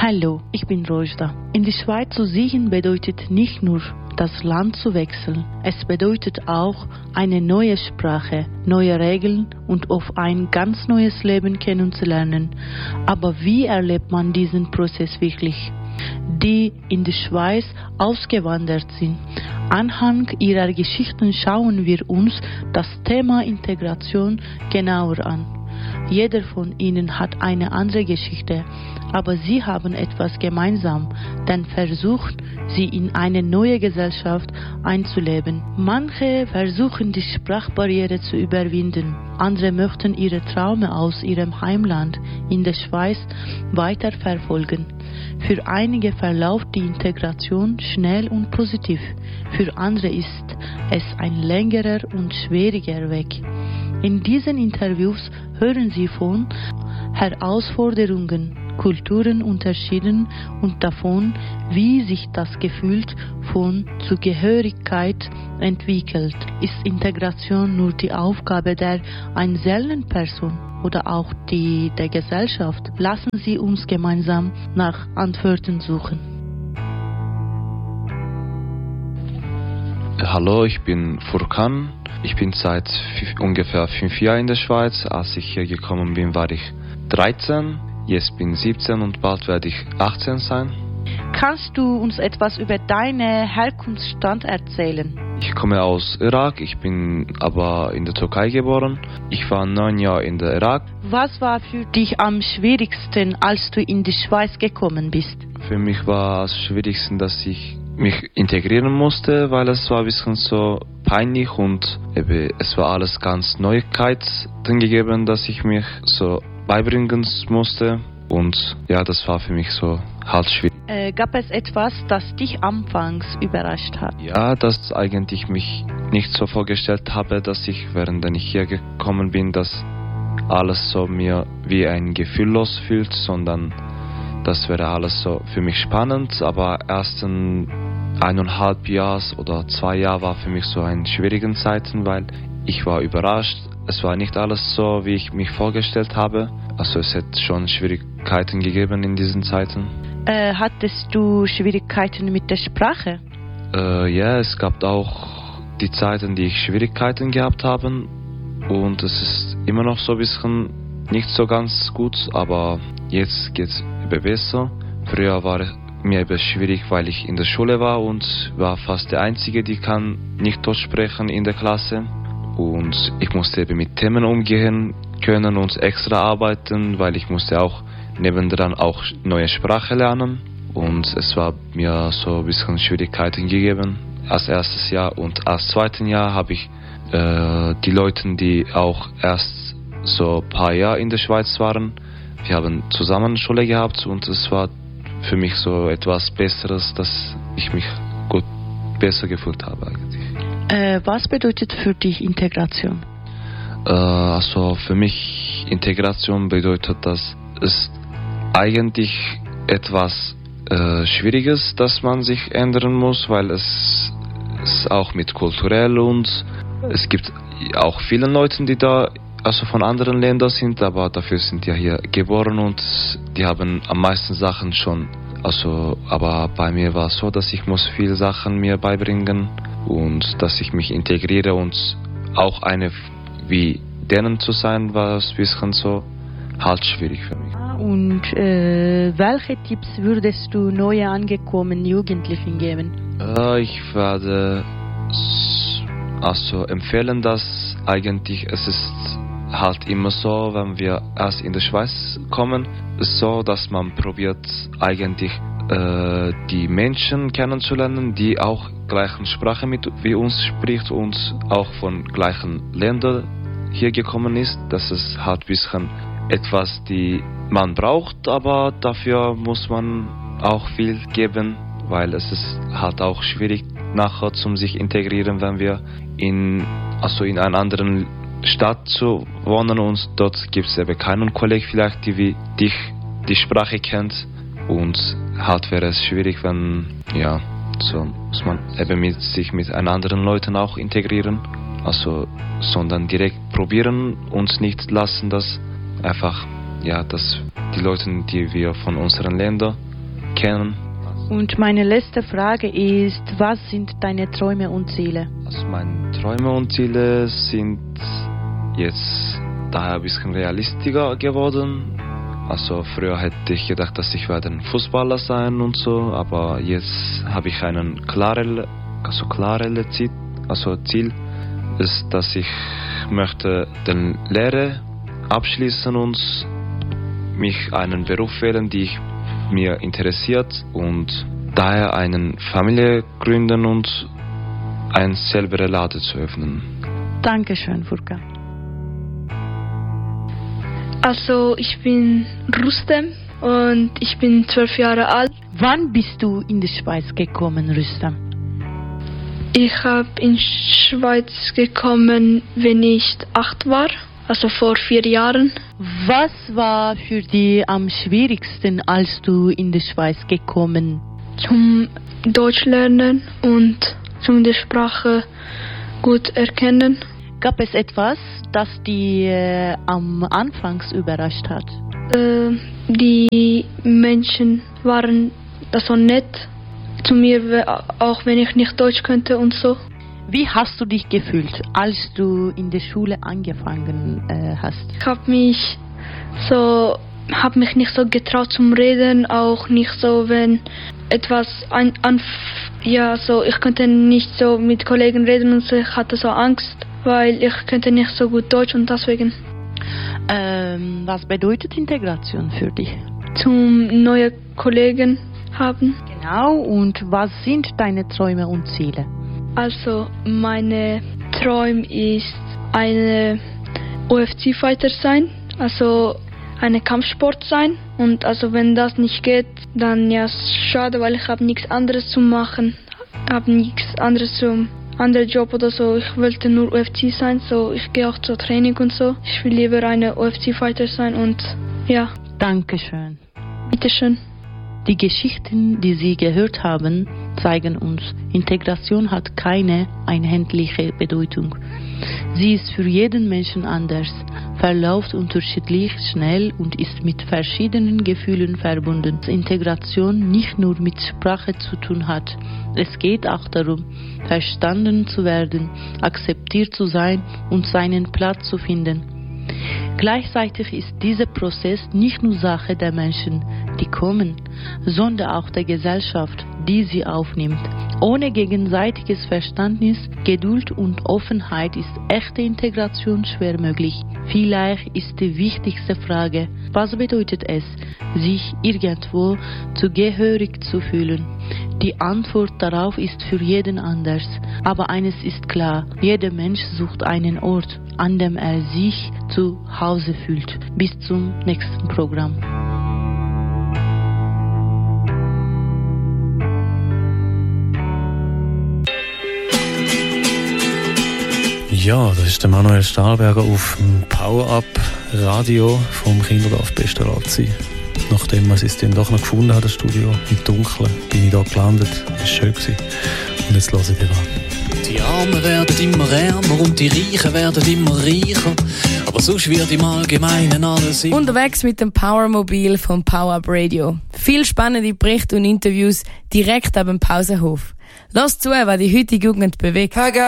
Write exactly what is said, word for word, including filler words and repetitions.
Hallo, ich bin Rojda. In die Schweiz zu ziehen bedeutet nicht nur, das Land zu wechseln. Es bedeutet auch, eine neue Sprache, neue Regeln und auf ein ganz neues Leben kennenzulernen. Aber wie erlebt man diesen Prozess wirklich? Die in die Schweiz ausgewandert sind. Anhand ihrer Geschichten schauen wir uns das Thema Integration genauer an. Jeder von ihnen hat eine andere Geschichte, aber sie haben etwas gemeinsam, denn versucht, sie in eine neue Gesellschaft einzuleben. Manche versuchen, die Sprachbarriere zu überwinden, andere möchten ihre Träume aus ihrem Heimland in der Schweiz weiterverfolgen. Für einige verläuft die Integration schnell und positiv, für andere ist es ein längerer und schwieriger Weg. In diesen Interviews hören Sie von Herausforderungen, Kulturenunterschieden und davon, wie sich das Gefühl von Zugehörigkeit entwickelt. Ist Integration nur die Aufgabe der einzelnen Person oder auch die der Gesellschaft? Lassen Sie uns gemeinsam nach Antworten suchen. Hallo, ich bin Furkan. Ich bin seit f- ungefähr fünf Jahren in der Schweiz. Als ich hier gekommen bin, war ich dreizehn. Jetzt bin ich siebzehn und bald werde ich achtzehn sein. Kannst du uns etwas über deine Herkunftsstadt erzählen? Ich komme aus Irak, ich bin aber in der Türkei geboren. Ich war neun Jahre in der Irak. Was war für dich am schwierigsten, als du in die Schweiz gekommen bist? Für mich war es schwierigsten, dass ich mich integrieren musste, weil es war ein bisschen so peinlich und eben, es war alles ganz Neuigkeiten gegeben, dass ich mich so beibringen musste und ja, das war für mich so halt schwierig. Äh, gab es etwas, das dich anfangs überrascht hat? Ja, dass eigentlich mich nicht so vorgestellt habe, dass ich, während ich hier gekommen bin, dass alles so mir wie ein Gefühllos fühlt, sondern das wäre alles so für mich spannend, aber ersten eineinhalb Jahre oder zwei Jahre war für mich so eine schwierige Zeiten, weil ich war überrascht. Es war nicht alles so, wie ich mich vorgestellt habe. Also es hat schon Schwierigkeiten gegeben in diesen Zeiten. Äh, hattest du Schwierigkeiten mit der Sprache? Äh, ja, es gab auch die Zeiten, die ich Schwierigkeiten gehabt habe. Und es ist immer noch so ein bisschen nicht so ganz gut, aber jetzt geht es besser. Früher war mir eben schwierig, weil ich in der Schule war und war fast der Einzige, die kann nicht Deutsch sprechen in der Klasse. Und ich musste eben mit Themen umgehen können und extra arbeiten, weil ich musste auch nebendran auch neue Sprache lernen. Und es war mir so ein bisschen Schwierigkeiten gegeben als erstes Jahr. Und als zweites Jahr habe ich äh, die Leute, die auch erst so ein paar Jahre in der Schweiz waren, wir haben zusammen Schule gehabt und es war für mich so etwas Besseres, dass ich mich gut besser gefühlt habe eigentlich. Äh, was bedeutet für dich Integration? Äh, also für mich Integration bedeutet, dass es eigentlich etwas äh, Schwieriges, dass man sich ändern muss, weil es ist auch mit kulturell und es gibt auch viele Leute, die da also von anderen Ländern sind, aber dafür sind ja hier geboren und die haben am meisten Sachen schon. Also, aber bei mir war es so, dass ich muss viele Sachen mir beibringen und dass ich mich integriere und auch eine wie denen zu sein, war es ein bisschen so halt schwierig für mich. Und äh, welche Tipps würdest du neu angekommenen Jugendlichen geben? Äh, ich werde also empfehlen, dass eigentlich es ist halt immer so, wenn wir erst in der Schweiz kommen, ist so, dass man probiert eigentlich äh, die Menschen kennenzulernen, die auch gleichen Sprache mit wie uns spricht und auch von gleichen Ländern hier gekommen ist. Das ist halt ein bisschen etwas, die man braucht, aber dafür muss man auch viel geben, weil es ist halt auch schwierig nachher zum sich integrieren, wenn wir in also in einer anderen Stadt zu wohnen und dort gibt es eben keinen Kollegen vielleicht, die wie dich die Sprache kennt und halt wäre es schwierig, wenn ja so muss man eben mit sich mit anderen Leuten auch integrieren, also sondern direkt probieren und nicht lassen, dass einfach ja dass die Leute, die wir von unseren Ländern kennen. Und meine letzte Frage ist, was sind deine Träume und Ziele? Also meine Träume und Ziele sind jetzt daher ein bisschen realistischer geworden. Also früher hätte ich gedacht, dass ich werde ein Fußballer sein und so, aber jetzt habe ich einen klaren, also klare Ziel, also Ziel ist, dass ich möchte den Lehre abschließen und mich einen Beruf wählen, die ich mir interessiert und daher eine Familie gründen und einen selber Laden zu öffnen. Dankeschön, Furkan. Also ich bin Rustem und ich bin zwölf Jahre alt. Wann bist du in die Schweiz gekommen, Rustem? Ich habe in die Schweiz gekommen, wenn ich acht war, also vor vier Jahren. Was war für dich am schwierigsten, als du in die Schweiz gekommen? Zum Deutsch lernen und zum die Sprache gut erkennen. Gab es etwas, das dich äh, am Anfangs überrascht hat? Äh, die Menschen waren so nett zu mir, auch wenn ich nicht Deutsch könnte und so. Wie hast du dich gefühlt, als du in der Schule angefangen äh, hast? Ich habe mich so, habe mich nicht so getraut zum Reden, auch nicht so, wenn etwas an, an ja so, ich konnte nicht so mit Kollegen reden und so, ich hatte so Angst, weil ich könnte nicht so gut Deutsch und deswegen. Ähm, was bedeutet Integration für dich? Zum neue Kollegen haben. Genau, und was sind deine Träume und Ziele? Also, meine Traum ist eine U F C-Fighter sein, also eine Kampfsport sein. Und also wenn das nicht geht, dann ja schade, weil ich habe nichts anderes zu machen, habe nichts anderes zum anderen Job oder so. Ich wollte nur U F C sein, so ich gehe auch zur Training und so. Ich will lieber eine U F C-Fighter sein und ja. Dankeschön. Bitteschön. Die Geschichten, die Sie gehört haben, zeigen uns, Integration hat keine einheitliche Bedeutung. Sie ist für jeden Menschen anders, verläuft unterschiedlich schnell und ist mit verschiedenen Gefühlen verbunden. Integration nicht nur mit Sprache zu tun hat. Es geht auch darum, verstanden zu werden, akzeptiert zu sein und seinen Platz zu finden. Gleichzeitig ist dieser Prozess nicht nur Sache der Menschen, die kommen, sondern auch der Gesellschaft, die sie aufnimmt. Ohne gegenseitiges Verständnis, Geduld und Offenheit ist echte Integration schwer möglich. Vielleicht ist die wichtigste Frage, was bedeutet es, sich irgendwo zugehörig zu fühlen? Die Antwort darauf ist für jeden anders. Aber eines ist klar, jeder Mensch sucht einen Ort, an dem er sich zu Hause fühlt. Bis zum nächsten Programm. Ja, das ist der Manuel Stahlberger auf dem Power-Up-Radio vom Kinderdorf Pestalozzi. Nachdem man es dann doch noch gefunden hat, das Studio, im Dunkeln, bin ich da gelandet. Das war schön gewesen. Und jetzt höre ich dir an. Die Armen werden immer ärmer und die Reichen werden immer reicher. Aber sonst wird im Allgemeinen alles immer... Unterwegs mit dem Powermobil vom Power Up Radio. Viel spannende Berichte und Interviews direkt ab dem Pausenhof. Lass zu, was die heutige Jugend bewegt.